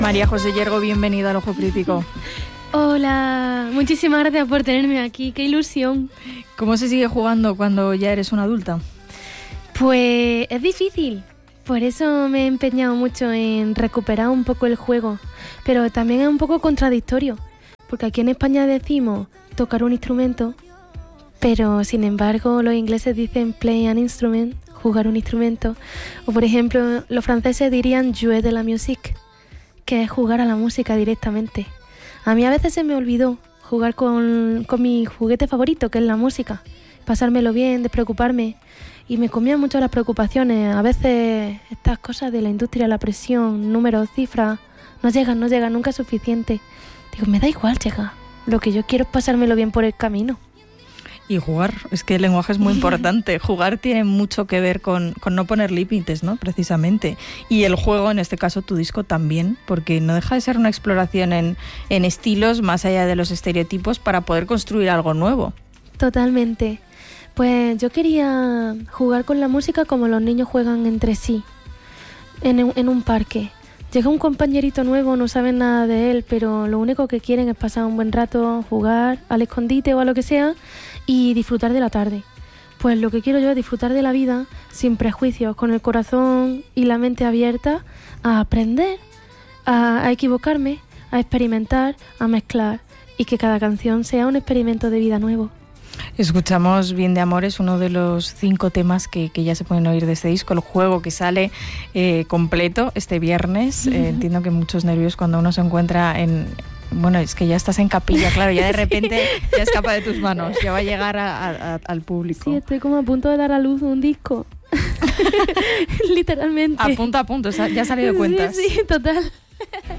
María José Yergo, bienvenida al Ojo Crítico. Hola, muchísimas gracias por tenerme aquí, qué ilusión. ¿Cómo se sigue jugando cuando ya eres una adulta? Pues es difícil, por eso me he empeñado mucho en recuperar un poco el juego, pero también es un poco contradictorio, porque aquí en España decimos tocar un instrumento, pero sin embargo los ingleses dicen play an instrument, jugar un instrumento, o por ejemplo los franceses dirían jouer de la musique, que es jugar a la música directamente. A mí a veces se me olvidó jugar con mi juguete favorito, que es la música, pasármelo bien, despreocuparme, y me comían mucho las preocupaciones. A veces estas cosas de la industria, la presión, números, cifras, no llegan, nunca es suficiente. Digo, me da igual llegar, lo que yo quiero es pasármelo bien por el camino. Y jugar, es que el lenguaje es muy importante. Jugar tiene mucho que ver con no poner límites, ¿no? Precisamente. Y el juego, en este caso tu disco también, porque no deja de ser una exploración en estilos más allá de los estereotipos para poder construir algo nuevo. Totalmente. Pues yo quería jugar con la música como los niños juegan entre sí, en un parque. Llega un compañerito nuevo, no saben nada de él, pero lo único que quieren es pasar un buen rato, jugar al escondite o a lo que sea y disfrutar de la tarde. Pues lo que quiero yo es disfrutar de la vida sin prejuicios, con el corazón y la mente abierta a aprender, a equivocarme, a experimentar, a mezclar y que cada canción sea un experimento de vida nuevo. Escuchamos Bien de Amor, es uno de los 5 temas que ya se pueden oír de este disco, el juego que sale completo este viernes. Entiendo que muchos nervios cuando uno se encuentra en... Bueno, es que ya estás en capilla, claro, ya de repente ya escapa de tus manos, ya va a llegar al público. Sí, estoy como a punto de dar a luz un disco, literalmente. A punto, ya ha salido de cuentas. Sí, total.